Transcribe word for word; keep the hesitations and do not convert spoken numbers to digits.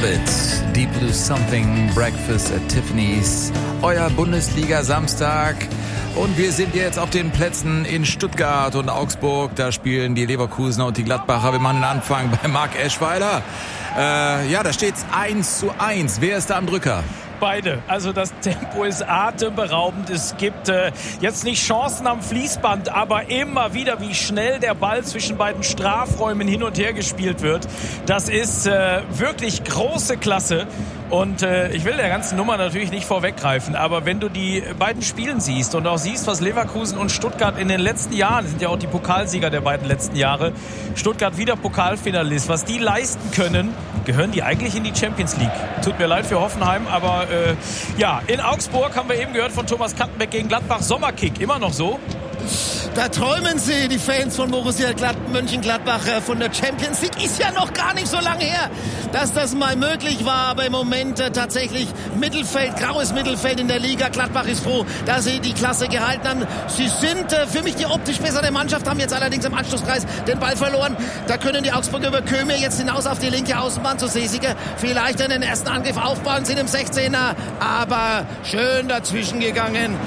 Love It, Deep Blue Something, Breakfast at Tiffany's, euer Bundesliga-Samstag. Und wir sind jetzt auf den Plätzen in Stuttgart und Augsburg. Da spielen die Leverkusener und die Gladbacher. Wir machen den Anfang bei Marc Eschweiler. Äh, ja, da steht's eins zu eins. Wer ist da am Drücker? Beide. Also das Tempo ist atemberaubend. Es gibt äh, jetzt nicht Chancen am Fließband, aber immer wieder, wie schnell der Ball zwischen beiden Strafräumen hin und her gespielt wird. Das ist äh, wirklich große Klasse. Und äh, ich will der ganzen Nummer natürlich nicht vorweggreifen, aber wenn du die beiden Spielen siehst und auch siehst, was Leverkusen und Stuttgart in den letzten Jahren, sind ja auch die Pokalsieger der beiden letzten Jahre, Stuttgart wieder Pokalfinalist, was die leisten können, gehören die eigentlich in die Champions League. Tut mir leid für Hoffenheim, aber äh, ja, in Augsburg haben wir eben gehört von Thomas Kattenbeck gegen Gladbach, Sommerkick, immer noch so. Da träumen sie, die Fans von Borussia Glad- Mönchengladbach, von der Champions League. Ist ja noch gar nicht so lange her, dass das mal möglich war. Aber im Moment äh, tatsächlich Mittelfeld, graues Mittelfeld in der Liga. Gladbach ist froh, dass sie die Klasse gehalten haben. Sie sind äh, für mich die optisch bessere Mannschaft, haben jetzt allerdings im Anschlusskreis den Ball verloren. Da können die Augsburger über Kömir jetzt hinaus auf die linke Außenbahn zu Sesige. Vielleicht einen ersten Angriff aufbauen, sind im sechzehner. Aber schön dazwischen gegangen.